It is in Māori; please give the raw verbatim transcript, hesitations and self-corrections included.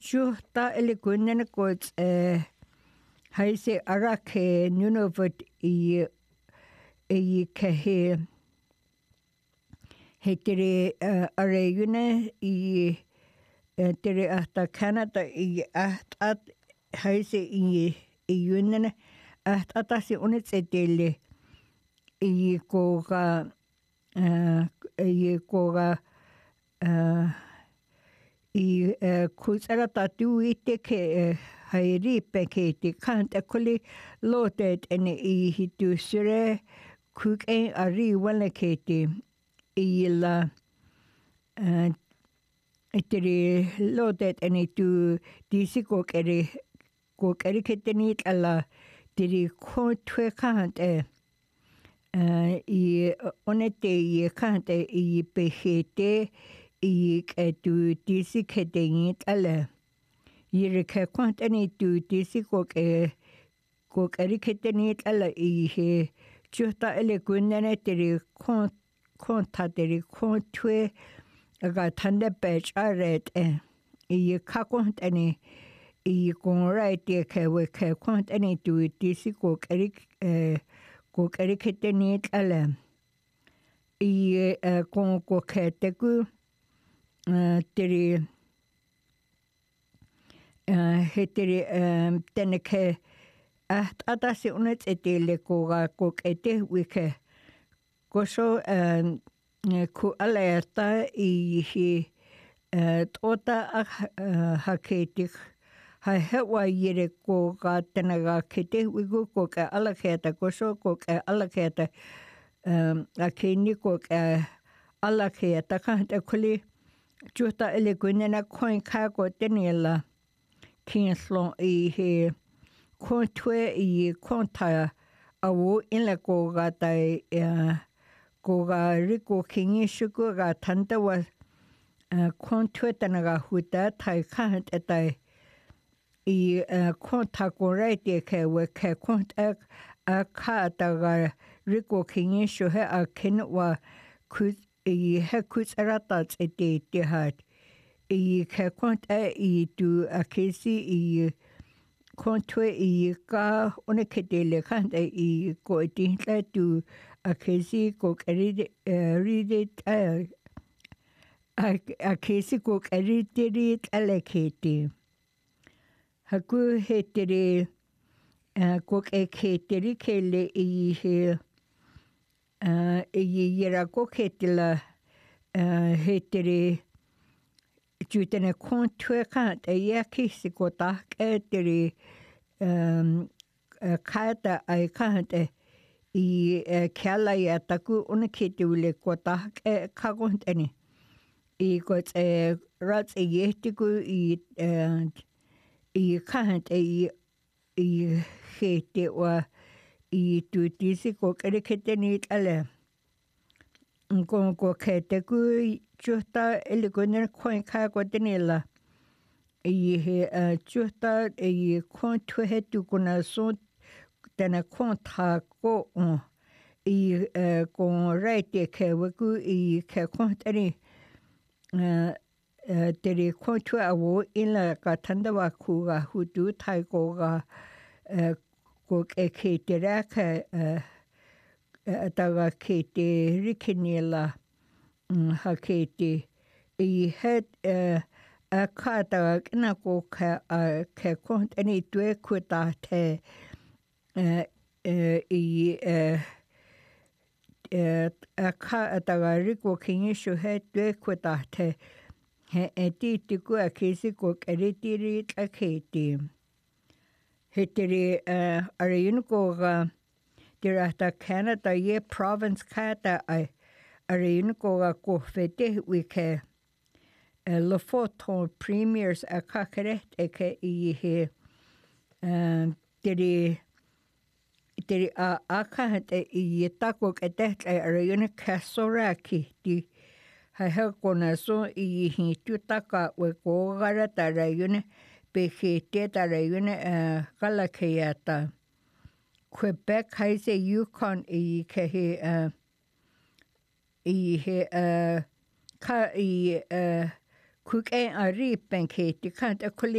juhta eli kunnene koits haise arake Nunavut i i kehe he tere areyune i tere ahta Canada i ahtat haise i i yunene ahtatasi unetsetele i koga i koga i kutsara tatu ite ke hairi peketi kanta kuli lotet ene i hitu sure kuk ein ari wala keti i la itiri lotet ene tu disi kokeri kokeri keteni ala tiri kontwe kante i onete i kante i pehete i ketu disi ketengi ala yiri ke kwantani tu disi koke kokeri keteni ala i he juhta ele kunnene tiri kont konta tiri kontwe aga tande pech aret i kakontani i konraiti ke we ke kwantani tu disi kokeri kokeri keteni ala i kon koketeku tiri he tiri teneke atasi unet etele koga kokete wike koso ku alerta i hi tota haketik ha hewa yere koga tenaga kete wiku koka alaketa koso koka alaketa akeni koka alaketa kanta kuli juhta ele kunena koin kako tenela kinslon i he kontwe i konta awo inla koga tai koga riko kingi shuku ga tanta wa kontwe tanaga huta tai kant etai i konta koraiti ke we ke konta a kata ga riko kingi shuhe a kinwa kut i he kutsarata tsete te hat i ke konta i tu akesi i kontwe i ka one ketele kanta i ko itinta tu akesi ko keride ride akesi ko keride aleketi haku hetere ko eketeri kele i he i yera ko ketela hetere jutene kontwe kanta yakisi ko ta keteri kata ai kanta i kela ya taku unakete ule ko ta kagonteni i ko e rats e yetiku i i kanta i i hete wa i tu disi ko kerekete ni ale ko ko kete ku juhta ele koner koin ka ko tenela i he juhta i kontu hetu kuna so tena konta ko i ko reite ke waku i ke kontani teri kontu awo ila ka tanda waku ga hutu tai ko ga ko ke kete raka taga kete rikinila ha kete i het a kata kina ko ka ke kontani tue kuta te i a kata riko kingi shuhe tue kuta te he e titiku a kesi ko keritiri a kete he tiri arayun ko ga dirata Canada ye province kata ai arayun ko ga ko fete wike le photon premiers a kakeret eke i he tiri tiri a akahate i tako kete arayun kasoraki ti ha he kona so i hi tutaka we ko gara tarayun pehete tarayun kalakeyata Quebec haise Yukon i ke he i he ka i cook and a rip and Katie can't